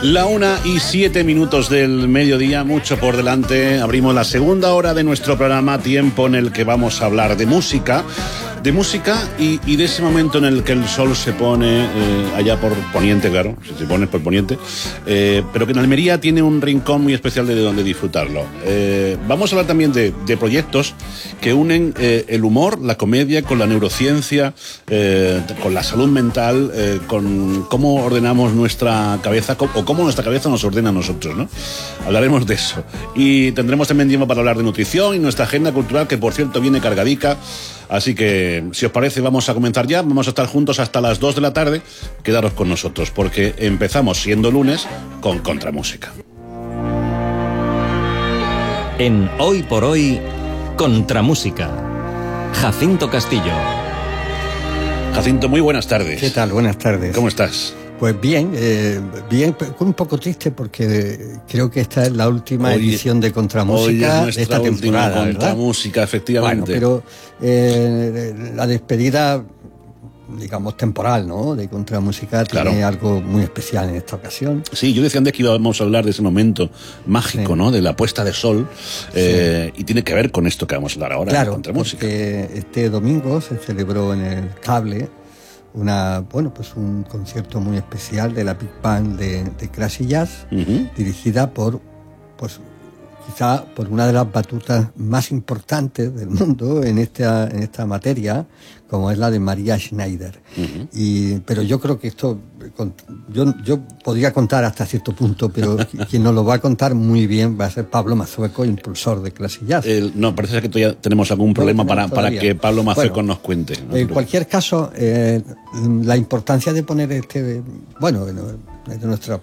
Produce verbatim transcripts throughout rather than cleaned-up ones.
La una y siete minutos del mediodía, mucho por delante. Abrimos la segunda hora de nuestro programa, tiempo en el que vamos a hablar de música. De música y, y de ese momento en el que el sol se pone eh, allá por poniente, claro, se pone por poniente, eh, pero que en Almería tiene un rincón muy especial de donde disfrutarlo. Eh, vamos a hablar también de, de proyectos que unen eh, el humor, la comedia, con la neurociencia, eh, con la salud mental, eh, con cómo ordenamos nuestra cabeza o cómo nuestra cabeza nos ordena a nosotros, ¿no? Hablaremos de eso. Y tendremos también tiempo para hablar de nutrición y nuestra agenda cultural, que por cierto viene cargadica. Así que, si os parece, vamos a comenzar ya. Vamos a estar juntos hasta las dos de la tarde. Quedaros con nosotros, porque empezamos, siendo lunes, con Contramúsica. En Hoy por Hoy, Contramúsica. Jacinto Castillo. Jacinto, muy buenas tardes. ¿Qué tal? Buenas tardes. ¿Cómo estás? Pues bien, eh, bien, un poco triste porque creo que esta es la última hoy, edición de Contramúsica de esta temporada, Contramúsica, ¿verdad? Efectivamente. Bueno, pero eh, la despedida, digamos, temporal, ¿no?, de Contramúsica tiene claro. algo muy especial en esta ocasión. Sí, yo decía antes que íbamos a hablar de ese momento mágico, sí. ¿no?, de la puesta de sol, eh, sí. y tiene que ver con esto que vamos a hablar ahora, claro, de Contramúsica. Porque este domingo se celebró en el Cable una, bueno, pues un concierto muy especial de la Big Band de, de Classic Jazz, uh-huh. dirigida por, pues, quizá por una de las batutas más importantes del mundo en esta, en esta materia, como es la de Maria Schneider. Uh-huh. Y, pero yo creo que esto, yo, yo podría contar hasta cierto punto, pero quien nos lo va a contar muy bien va a ser Pablo Mazzueco, impulsor de Classic Jazz. El, no, parece que todavía tenemos algún problema no, para, para que Pablo Mazzueco bueno, nos cuente. No en cualquier caso, eh, la importancia de poner este, bueno, de nuestra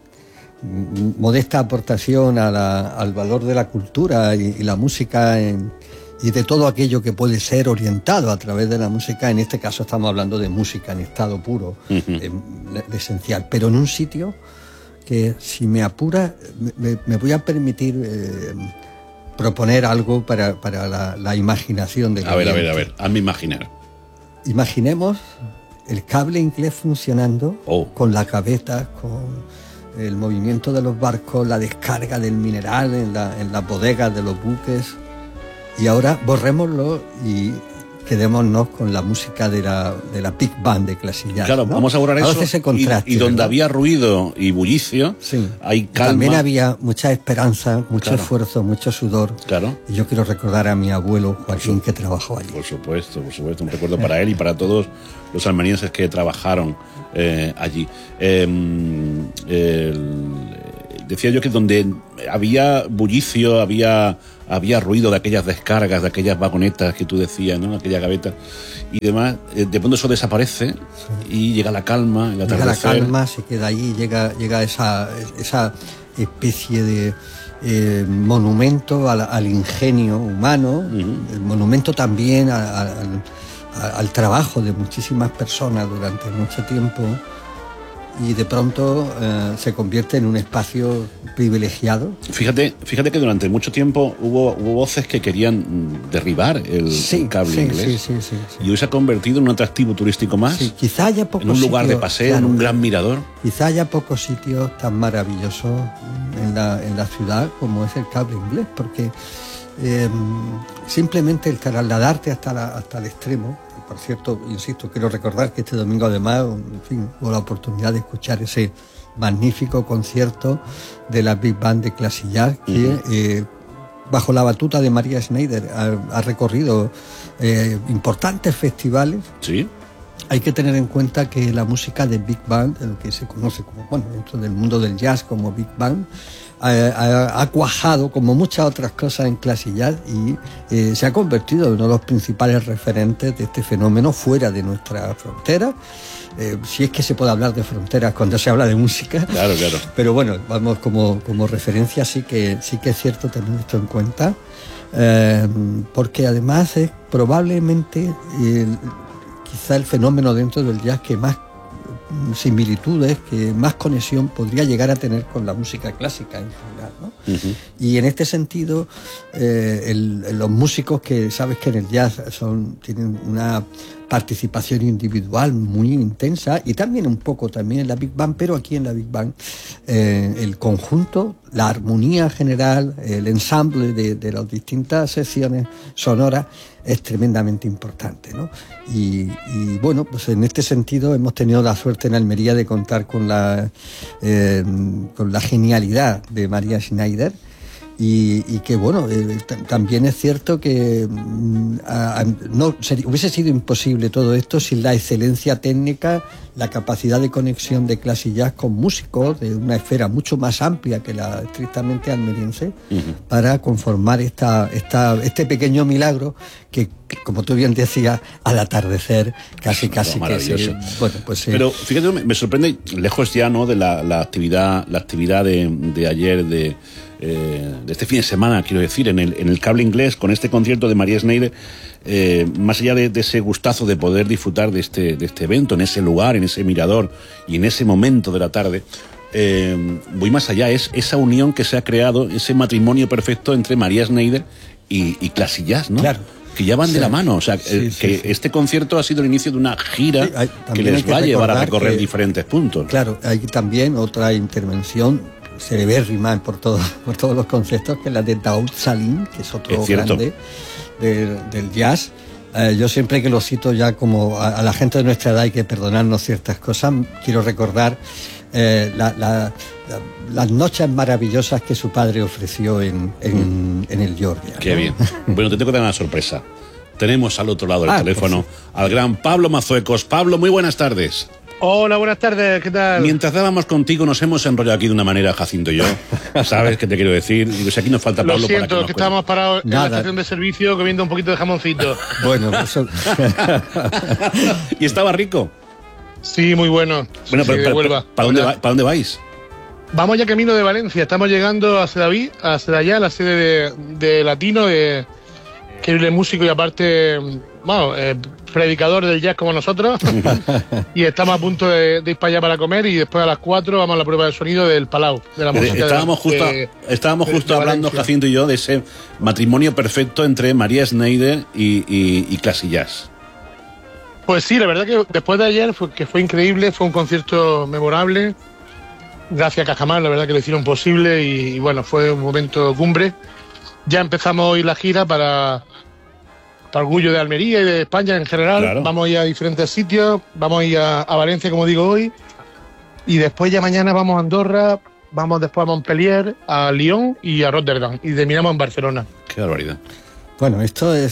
modesta aportación a la, al valor de la cultura y, y la música en, y de todo aquello que puede ser orientado a través de la música. En este caso estamos hablando de música en estado puro, uh-huh. de, de esencial, pero en un sitio que, si me apura, me, me voy a permitir eh, proponer algo para, para la, la imaginación de la A ver, gente. a ver, a ver, hazme imaginar. Imaginemos el cable inglés funcionando, oh. con las gavetas, con el movimiento de los barcos, la descarga del mineral en, la, en las bodegas de los buques. Y ahora borrémoslo y quedémonos con la música de la, de la Big Band de Classic Jazz. Claro, ¿no? vamos a borrar eso. Ese contraste, y, y donde ¿verdad? había ruido y bullicio, sí. hay calma. También había mucha esperanza, mucho claro. esfuerzo, mucho sudor. Claro. Y yo quiero recordar a mi abuelo Joaquín, que trabajó allí. Por supuesto, por supuesto. Un recuerdo para él y para todos los almerienses que trabajaron eh, allí. Eh, el, decía yo que donde había bullicio, había... había ruido de aquellas descargas, de aquellas vagonetas que tú decías, ¿no?, aquella gaveta y demás, de pronto eso desaparece, sí. y llega la calma, el atardecer. Llega la calma, se queda ahí, llega, llega esa, esa especie de eh, monumento al, al ingenio humano, uh-huh. el monumento también a, a, al, al trabajo de muchísimas personas durante mucho tiempo. Y de pronto eh, se convierte en un espacio privilegiado. Fíjate, fíjate que durante mucho tiempo hubo, hubo voces que querían derribar el sí, cable sí, inglés. Sí, sí, sí, sí. Y hoy se ha convertido en un atractivo turístico más. Sí, quizá haya pocos en un lugar sitios, de paseo, claro, en un gran mirador. Quizá haya pocos sitios tan maravillosos en la, en la ciudad como es el cable inglés, porque eh, simplemente el trasladarte hasta, la, hasta el extremo. Por cierto, insisto, quiero recordar que este domingo además, en fin, hubo la oportunidad de escuchar ese magnífico concierto de la Big Band de Classic Jazz que, uh-huh. eh, bajo la batuta de Maria Schneider, ha, ha recorrido eh, importantes festivales. Sí. Hay que tener en cuenta que la música de Big Band, lo que se conoce como, bueno, dentro del mundo del jazz como Big Band, ha, ha, ha cuajado como muchas otras cosas en Classic Jazz y eh, se ha convertido en uno de los principales referentes de este fenómeno fuera de nuestra frontera. Eh, si es que se puede hablar de fronteras cuando se habla de música. Claro, claro. Pero bueno, vamos, como, como referencia sí que, sí que es cierto tener esto en cuenta, eh, porque además es probablemente el, quizá el fenómeno dentro del jazz que más similitudes, que más conexión podría llegar a tener con la música clásica en general, ¿no? Uh-huh. Y en este sentido, eh, el, los músicos que sabes que en el jazz son, tienen una participación individual muy intensa y también un poco también en la Big Band, pero aquí en la Big Band eh, el conjunto, la armonía general, el ensamble de, de las distintas secciones sonoras es tremendamente importante, ¿no? Y, y bueno, pues en este sentido hemos tenido la suerte en Almería de contar con la eh, con la genialidad de María Schneider. Y, y que bueno, eh, t- también es cierto que mm, a, a, no sería, hubiese sido imposible todo esto sin la excelencia técnica, la capacidad de conexión de clase jazz con músicos de una esfera mucho más amplia que la estrictamente almeriense, uh-huh, para conformar esta, esta, este pequeño milagro que, como tú bien decías, al atardecer casi casi que se, bueno, pues pero eh, fíjate, me, me sorprende, lejos ya, ¿no?, de la, la actividad la actividad de, de ayer, de Eh, de este fin de semana, quiero decir, en el, en el cable inglés, con este concierto de María Schneider, eh, más allá de, de ese gustazo de poder disfrutar de este, de este evento, en ese lugar, en ese mirador y en ese momento de la tarde, eh, voy más allá, es esa unión que se ha creado, ese matrimonio perfecto entre María Schneider y, y Classic Jazz, ¿no? Claro. Que ya van sí, de la mano, o sea, sí, eh, sí, que sí. este concierto ha sido el inicio de una gira sí, hay, que les va a llevar a recorrer que, diferentes puntos. Claro, hay también otra intervención celebérrima por todos por todos los conceptos, que es la de Daoud Salim, que es otro es grande de, del jazz. Eh, yo siempre que lo cito ya como a, a la gente de nuestra edad hay que perdonarnos ciertas cosas, quiero recordar eh, la, la, la, las noches maravillosas que su padre ofreció en, en, en el Georgia. Qué ¿no? bien. Bueno, te tengo que dar una sorpresa. Tenemos al otro lado del ah, teléfono pues sí. al gran Pablo Mazuecos. Pablo, muy buenas tardes. Hola, buenas tardes, ¿qué tal? Mientras dábamos contigo nos hemos enrollado aquí de una manera, Jacinto y yo. ¿Sabes qué te quiero decir? Y pues aquí nos falta Pablo. Lo siento, para que, nos que estábamos parados Nada. en la estación de servicio comiendo un poquito de jamoncito. Bueno, eso... ¿Y estaba rico? Sí, muy bueno. Bueno, sí, pero, pero, pero, ¿para, dónde va, ¿para dónde vais? Vamos ya camino de Valencia, estamos llegando a Sedaví, a Sedallá, la sede de, de Latino, de, que es músico y aparte, bueno, eh, predicador del jazz como nosotros. Y estamos a punto de, de ir para allá para comer y después a las cuatro vamos a la prueba de sonido del Palau, de la música. Estábamos de, justo, de, estábamos de, justo de hablando, Jacinto y yo, de ese matrimonio perfecto entre María Schneider y, y, y Classic Jazz. Pues sí, la verdad que después de ayer, fue, que fue increíble, fue un concierto memorable. Gracias a Cajamar, la verdad que lo hicieron posible y, y bueno, fue un momento cumbre. Ya empezamos hoy la gira para, para orgullo de Almería y de España en general. Claro. Vamos a ir a diferentes sitios, vamos a ir a, a Valencia, como digo hoy, y después ya mañana vamos a Andorra, vamos después a Montpellier, a Lyon y a Rotterdam, y terminamos en Barcelona. Qué barbaridad. Bueno, esto es...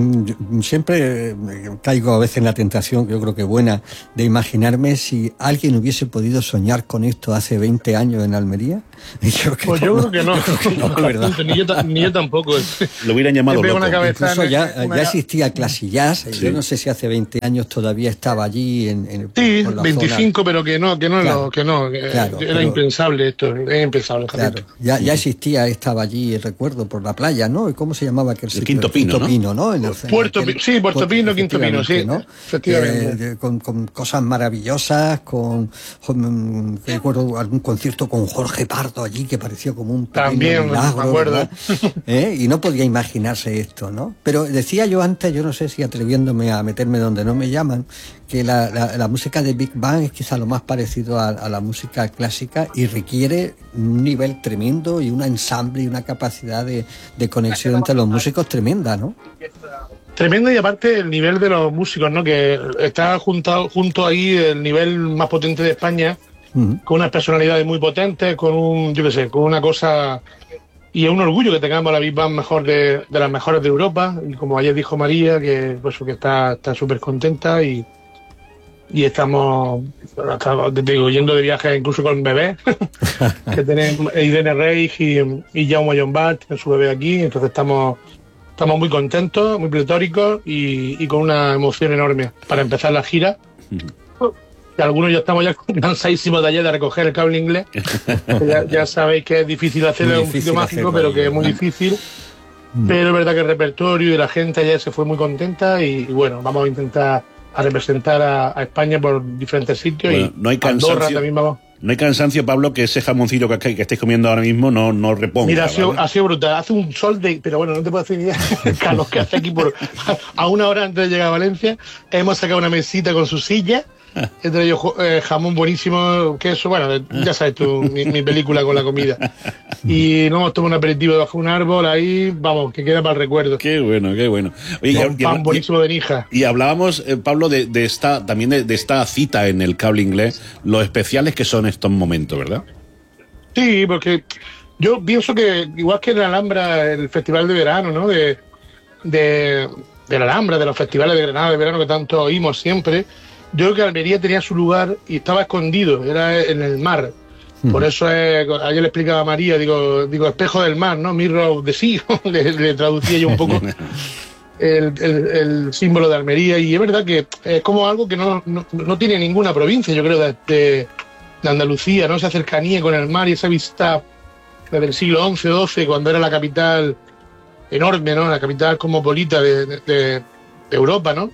Siempre caigo a veces en la tentación, que yo creo que buena, de imaginarme si alguien hubiese podido soñar con esto hace veinte años en Almería. Yo pues yo creo que no, yo creo que no, verdad. Ni, yo, ni yo tampoco. Lo hubieran llamado loco. Incluso ya, ya existía Classic Jazz, sí. Yo no sé si hace veinte años todavía estaba allí en, en sí, por la veinticinco, zona. Pero que no, que no, claro, que no, que claro, era pero, impensable esto, era impensable. Claro, ya, ya existía, estaba allí, recuerdo, por la playa, ¿no? ¿Cómo se llamaba aquel sitio? Quinto Pino, Quinto ¿no? Pino, ¿no? En el, Puerto, en aquel, sí, Puerto Pino, Quinto Pino, sí, ¿no? Efectivamente. Eh, con, con cosas maravillosas, con, con recuerdo algún concierto con Jorge Pardo allí que pareció como un también milagro, me acuerdo. ¿Eh? Y no podía imaginarse esto, ¿no? Pero decía yo antes, yo no sé si atreviéndome a meterme donde no me llaman, que la, la, la música de Big Band es quizá lo más parecido a, a la música clásica y requiere un nivel tremendo y un ensamble y una capacidad de, de conexión entre los músicos tremenda, ¿no? Tremendo, y aparte el nivel de los músicos, ¿no? Que está juntado, junto ahí el nivel más potente de España, uh-huh. Con unas personalidades muy potentes, con un, yo qué sé, con una cosa, y es un orgullo que tengamos la Big Band mejor de, de las mejores de Europa, y como ayer dijo María, que pues que está está súper contenta y y estamos, estamos te digo, yendo de viaje incluso con bebés, que tenemos Irene Reich y, y Jaume Llombart, tiene su bebé aquí, entonces estamos Estamos muy contentos, muy pletóricos y, y con una emoción enorme para empezar la gira. Uh-huh. Y algunos ya estamos ya cansadísimos de ayer de recoger el cable inglés. ya, ya sabéis que es difícil hacerlo, es un sitio mágico, pero que es muy difícil. Uh-huh. Pero es verdad que el repertorio y la gente ayer se fue muy contenta y, y bueno, vamos a intentar a representar a, a España por diferentes sitios. Bueno, y no hay cansancio. Andorra también vamos. no hay cansancio, Pablo, que ese jamoncillo que, que estáis comiendo ahora mismo no, no reponga. Mira, ha sido, ¿vale? ha sido brutal. Hace un sol de... Pero bueno, no te puedo decir ni idea el calor que hace aquí por, a una hora antes de llegar a Valencia. Hemos sacado una mesita con su silla. He traído eh, jamón buenísimo, queso, bueno, ya sabes tú, mi, mi película con la comida. Y nos hemos tomado un aperitivo debajo de un árbol, ahí, vamos, que queda para el recuerdo. Qué bueno, qué bueno. Oye, con y, pan y, buenísimo de Nija. Y hablábamos, eh, Pablo, de, de esta también de, de esta cita en el cable inglés, lo especiales que son estos momentos, ¿verdad? Sí, porque yo pienso que, igual que en la Alhambra, el festival de verano, ¿no? De, de, de la Alhambra, de los festivales de Granada de verano que tanto oímos siempre, yo creo que Almería tenía su lugar y estaba escondido, era en el mar. Por eso es, ayer le explicaba a María, digo, digo espejo del mar, ¿no? Mirror of the Sea, le, le traducía yo un poco el, el, el símbolo de Almería. Y es verdad que es como algo que no, no, no tiene ninguna provincia, yo creo, de, de, de Andalucía, ¿no? Esa cercanía con el mar y esa vista desde el siglo once, doce, cuando era la capital enorme, ¿no? La capital cosmopolita de, de, de Europa, ¿no?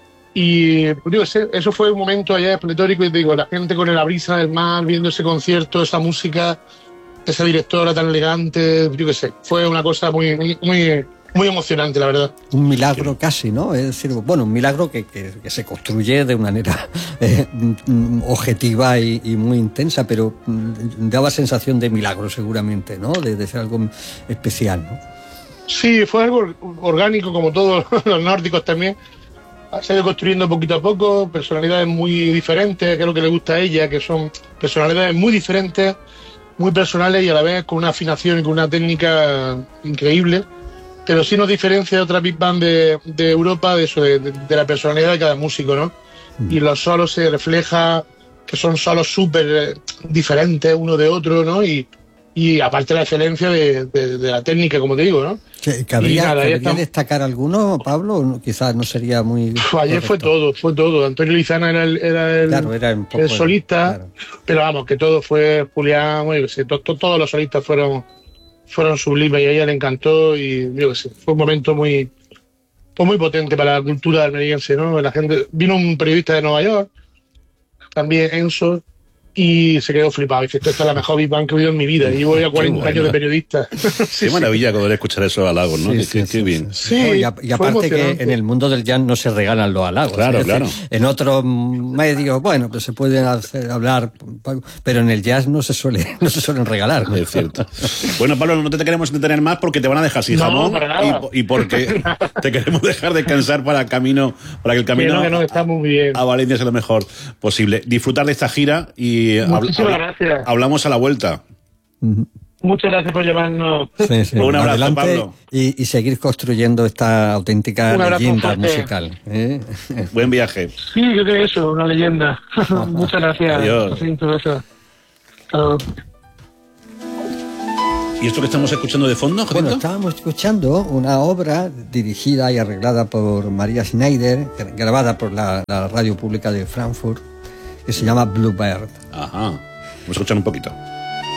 Y digo, eso fue un momento allá pletórico y digo, la gente con la brisa del mar, viendo ese concierto, esa música, esa directora tan elegante, yo qué sé, fue una cosa muy, muy, muy emocionante, la verdad. Un milagro casi, ¿no? Es decir, bueno, un milagro que, que, que se construye de una manera eh, objetiva y, y muy intensa, pero daba sensación de milagro seguramente, ¿no? De, de ser algo especial, ¿no? Sí, fue algo orgánico, como todos los nórdicos también. Se ha ido construyendo poquito a poco, personalidades muy diferentes, que es lo que le gusta a ella, que son personalidades muy diferentes, muy personales y a la vez con una afinación y con una técnica increíble, pero sí nos diferencia de otra big band de, de Europa, de eso, de, de, de la personalidad de cada músico, ¿no? Mm. Y los solos se refleja que son solos súper diferentes uno de otro, ¿no? Y, y aparte la excelencia de, de, de la técnica, como te digo, ¿no? ¿Cabría, nada, ¿cabría estamos... destacar alguno, Pablo? Quizás no sería muy... Uf, ayer fue todo, fue todo. Antonio Lizana era el, era el, claro, era un poco el solista, claro. Pero vamos, que todo fue Julián, yo sé, to, to, todos los solistas fueron, fueron sublimes y a ella le encantó y yo qué sé, fue un momento muy, fue muy potente para la cultura almeriense, ¿no? La gente, vino un periodista de Nueva York, también Enzo, y se quedó flipado. Dice, esta es la mejor Big Bang que he oído en mi vida. Y llevo ya cuarenta bueno. años de periodista. Sí, qué maravilla sí. Poder escuchar esos halagos, ¿no? Sí, qué, sí, qué, sí, qué bien. Sí, no, y, a, y aparte que en el mundo del jazz no se regalan los halagos. Claro, es claro. Decir, en otros medios, bueno, pues se pueden hacer, hablar, pero en el jazz no se suele, no se suelen regalar. Es cierto. Bueno, Pablo, no te queremos entretener más porque te van a dejar sin no, jamón para nada. y, y porque te queremos dejar descansar para el camino, para que el camino que no, que no, está muy bien. a Valencia sea lo mejor posible. Disfrutar de esta gira y Muchísimas gracias. Hablamos a la vuelta. Muchas gracias por llamarnos. Sí, sí. Un abrazo, adelante, Pablo. Y, y seguir construyendo esta auténtica leyenda musical. ¿eh? Buen viaje. Sí, yo creo que eso, una leyenda. Muchas gracias. Adiós. Adiós. ¿Y esto que estamos escuchando de fondo, Jodito? Bueno, estábamos escuchando una obra dirigida y arreglada por María Schneider, grabada por la, la radio pública de Frankfurt, que se llama Bluebird. Ajá. Vamos a escuchar un poquito.